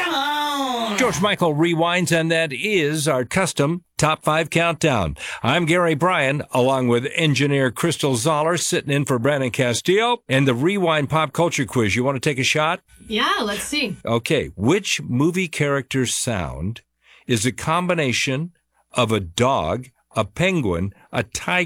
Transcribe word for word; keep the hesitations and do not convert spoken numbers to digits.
Come on! George Michael rewinds, and that is our custom Top five Countdown. I'm Gary Bryan, along with engineer Crystal Zoller, sitting in for Brandon Castillo, and the Rewind Pop Culture Quiz. You want to take a shot? Yeah, let's see. Okay. Which movie character's sound is a combination of a dog, a penguin, a tiger,